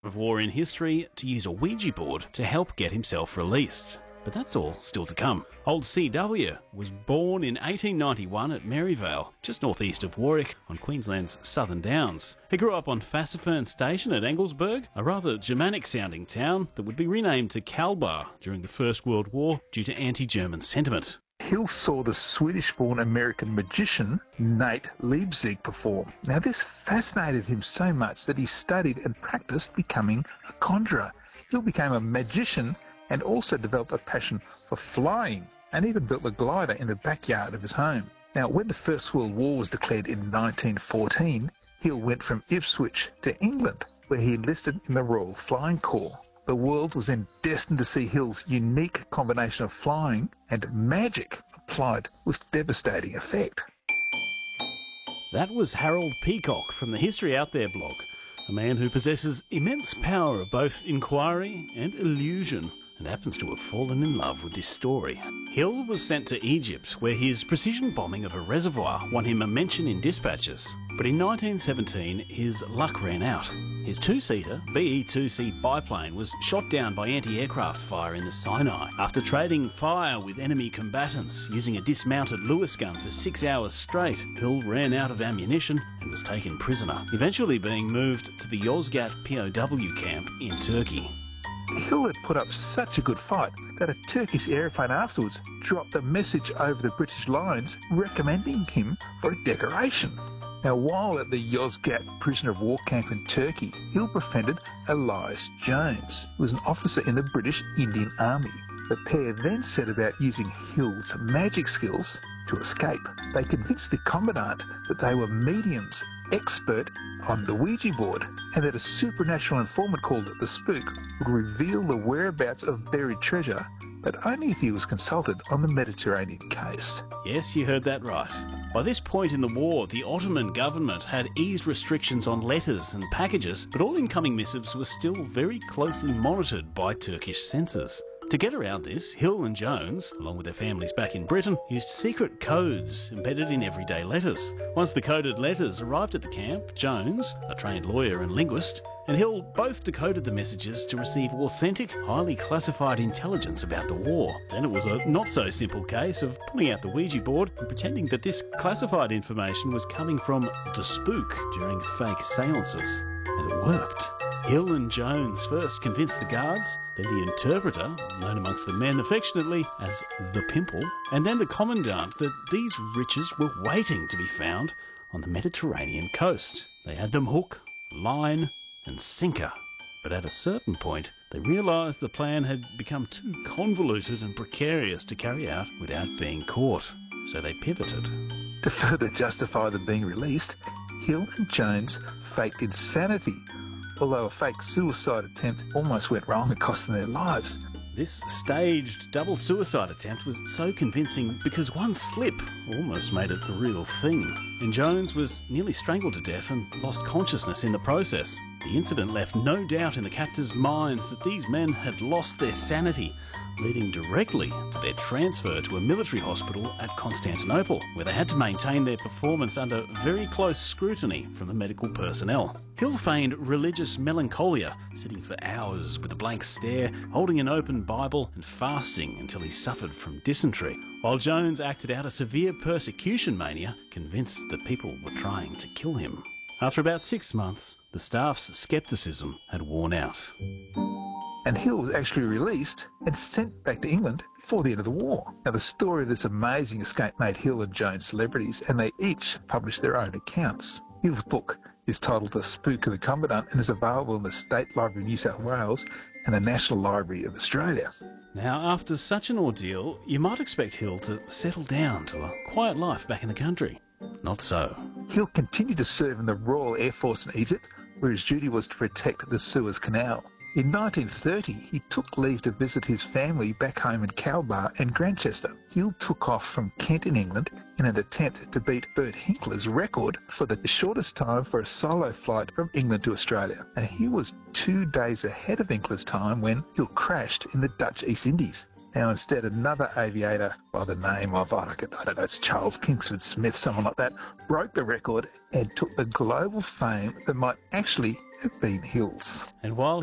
of war in history to use a Ouija board to help get himself released. But that's all still to come. Old CW was born in 1891 at Maryvale, just northeast of Warwick, on Queensland's Southern Downs. He grew up on Fassifern Station at Anglesburg, a rather Germanic-sounding town that would be renamed to Kalbar during the First World War due to anti-German sentiment. Hill saw the Swedish-born American magician Nate Leipzig perform. Now, this fascinated him so much that he studied and practiced becoming a conjurer. Hill became a magician and also developed a passion for flying, and even built a glider in the backyard of his home. Now, when the First World War was declared in 1914, Hill went from Ipswich to England, where he enlisted in the Royal Flying Corps. The world was then destined to see Hill's unique combination of flying and magic applied with devastating effect. That was Harold Peacock from the History Out There blog, a man who possesses immense power of both inquiry and illusion, and happens to have fallen in love with this story. Hill was sent to Egypt, where his precision bombing of a reservoir won him a mention in dispatches. But in 1917, his luck ran out. His two-seater BE-2C biplane was shot down by anti-aircraft fire in the Sinai. After trading fire with enemy combatants using a dismounted Lewis gun for 6 hours straight, Hill ran out of ammunition and was taken prisoner, eventually being moved to the Yozgat POW camp in Turkey. Hill had put up such a good fight that a Turkish aeroplane afterwards dropped a message over the British lines recommending him for a decoration. Now, while at the Yozgat prisoner of war camp in Turkey, Hill befriended Elias Jones, who was an officer in the British Indian Army. The pair then set about using Hill's magic skills to escape. They convinced the commandant that they were mediums, expert on the Ouija board, and that a supernatural informant called the Spook would reveal the whereabouts of buried treasure, but only if he was consulted on the Mediterranean case. Yes, you heard that right. By this point in the war, the Ottoman government had eased restrictions on letters and packages, but all incoming missives were still very closely monitored by Turkish censors. To get around this, Hill and Jones, along with their families back in Britain, used secret codes embedded in everyday letters. Once the coded letters arrived at the camp, Jones, a trained lawyer and linguist, and Hill both decoded the messages to receive authentic, highly classified intelligence about the war. Then it was a not-so-simple case of pulling out the Ouija board and pretending that this classified information was coming from the Spook during fake seances. And it worked. Hill and Jones first convinced the guards, then the interpreter, known amongst the men affectionately as the Pimple, and then the commandant that these riches were waiting to be found on the Mediterranean coast. They had them hook, line and sinker. But at a certain point, they realised the plan had become too convoluted and precarious to carry out without being caught. So they pivoted. To further justify them being released, Hill and Jones faked insanity, although a fake suicide attempt almost went wrong and cost them their lives. This staged double suicide attempt was so convincing because one slip almost made it the real thing. And Jones was nearly strangled to death and lost consciousness in the process. The incident left no doubt in the captors' minds that these men had lost their sanity, leading directly to their transfer to a military hospital at Constantinople, where they had to maintain their performance under very close scrutiny from the medical personnel. Hill feigned religious melancholia, sitting for hours with a blank stare, holding an open Bible and fasting until he suffered from dysentery, while Jones acted out a severe persecution mania, convinced that people were trying to kill him. After about 6 months, the staff's scepticism had worn out. And Hill was actually released and sent back to England before the end of the war. Now, the story of this amazing escape made Hill and Jones celebrities, and they each published their own accounts. Hill's book is titled The Spook of the Commandant and is available in the State Library of New South Wales and the National Library of Australia. Now, after such an ordeal, you might expect Hill to settle down to a quiet life back in the country. Not so. Hill continued to serve in the Royal Air Force in Egypt, where his duty was to protect the Suez Canal. In 1930, he took leave to visit his family back home in Kalbar and Grantchester. Hill took off from Kent in England in an attempt to beat Bert Hinkler's record for the shortest time for a solo flight from England to Australia. And he was 2 days ahead of Hinkler's time when Hill crashed in the Dutch East Indies. Now, instead, another aviator by the name of, I don't know, it's Charles Kingsford Smith, someone like that, broke the record and took the global fame that might actually have been hills. And while